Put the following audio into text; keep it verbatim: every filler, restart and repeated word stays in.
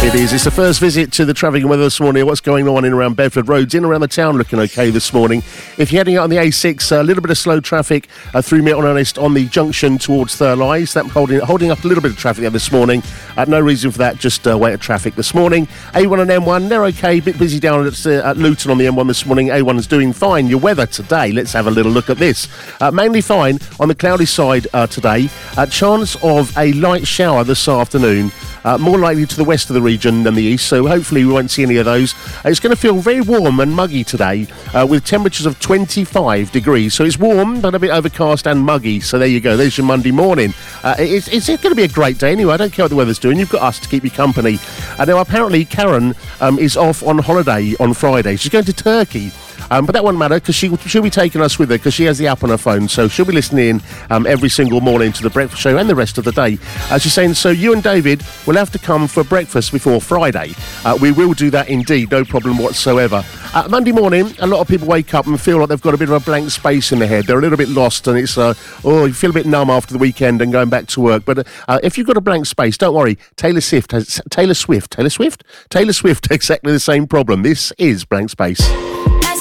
It is. It's the first visit to the traffic and weather this morning. What's going on in around Bedford Roads, in around the town, looking okay this morning. If you're heading out on the A six, a little bit of slow traffic uh, through Milton Ernest on the junction towards Thurleigh. That holding holding up a little bit of traffic there this morning. Uh, no reason for that, just uh, wait of traffic this morning. A one and M one, they're okay. A bit busy down at, uh, at Luton on the M one this morning. A one is doing fine. Your weather today, let's have a little look at this. Uh, mainly fine on the cloudy side uh, today. A chance of a light shower this afternoon. Uh, more likely to the west of the region than the east, so hopefully we won't see any of those. Uh, it's going to feel very warm and muggy today, uh, with temperatures of twenty-five degrees. So it's warm, but a bit overcast and muggy. So there you go. There's your Monday morning. Uh, it's, it's going to be a great day anyway. I don't care what the weather's doing. You've got us to keep you company. Uh, now, apparently, Karen um, is off on holiday on Friday. She's going to Turkey. Um, but that won't matter because she, she'll be taking us with her because she has the app on her phone. So she'll be listening um, every single morning to the breakfast show and the rest of the day. Uh, she's saying, so you and David will have to come for breakfast before Friday. Uh, we will do that indeed, no problem whatsoever. Uh, Monday morning, a lot of people wake up and feel like they've got a bit of a blank space in their head. They're a little bit lost and it's, uh, oh, you feel a bit numb after the weekend and going back to work. But uh, if you've got a blank space, don't worry. Taylor Swift has, Taylor Swift, Taylor Swift? Taylor Swift, exactly the same problem. This is Blank Space.